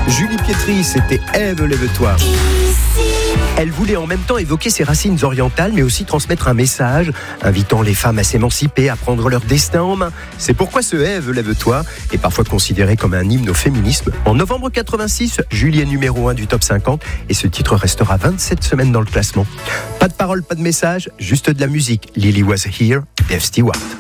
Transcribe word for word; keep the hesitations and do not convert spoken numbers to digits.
Julie Pietri, c'était Ève, lève-toi. Elle voulait en même temps évoquer ses racines orientales, mais aussi transmettre un message, invitant les femmes à s'émanciper, à prendre leur destin en main. C'est pourquoi ce Ève, lève-toi est parfois considéré comme un hymne au féminisme. En novembre quatre-vingt-six, Julie est numéro un du top cinquante et ce titre restera vingt-sept semaines dans le classement. Pas de parole, pas de message, juste de la musique. Lily Was Here, Dave Stewart.